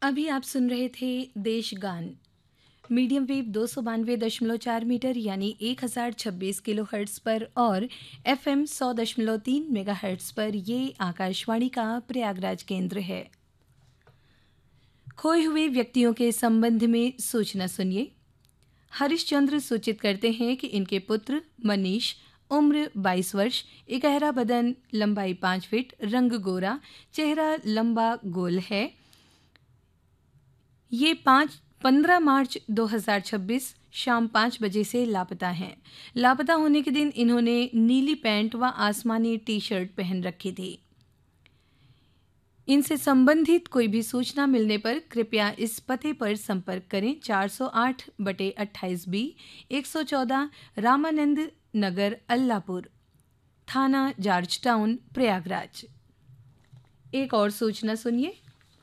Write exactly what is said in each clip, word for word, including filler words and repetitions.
अभी आप सुन रहे थे देश गान। मीडियम वेव दो सौ बानवे दशमलव चार मीटर यानी एक हजार छब्बीस किलो हर्ट्स पर और एफ एम सौ दशमलव तीन मेगा हर्ट्स पर ये आकाशवाणी का प्रयागराज केंद्र है। खोए हुए व्यक्तियों के संबंध में सूचना सुनिए। हरिश्चंद्र सूचित करते हैं कि इनके पुत्र मनीष, उम्र बाईस वर्ष, इकहरा बदन, लंबाई पाँच फीट, रंग गोरा, चेहरा लंबा गोल है। ये पाँच पंद्रह मार्च दो हज़ार छब्बीस शाम पाँच बजे से लापता हैं। लापता होने के दिन इन्होंने नीली पैंट व आसमानी टी शर्ट पहन रखी थी। इनसे संबंधित कोई भी सूचना मिलने पर कृपया इस पते पर संपर्क करें। चार सौ आठ बटे अट्ठाईस बी, एक सौ चौदह रामानंद नगर, अल्लापुर, थाना जॉर्ज टाउन, प्रयागराज। एक और सूचना सुनिए।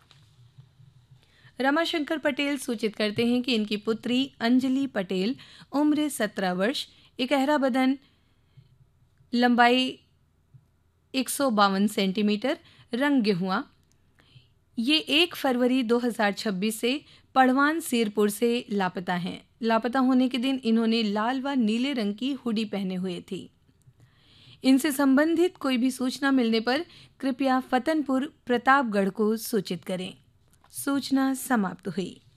रमाशंकर पटेल सूचित करते हैं कि इनकी पुत्री अंजलि पटेल, उम्र सत्रह वर्ष, इकहरा बदन, लंबाई एक सौ बावन सेंटीमीटर, रंग गेहुआ, ये एक फरवरी दो हज़ार छब्बीस से पड़वान सिरपुर से लापता हैं। लापता होने के दिन इन्होंने लाल व नीले रंग की हुडी पहने हुए थी। इनसे संबंधित कोई भी सूचना मिलने पर कृपया फतनपुर प्रतापगढ़ को सूचित करें। सूचना समाप्त हुई।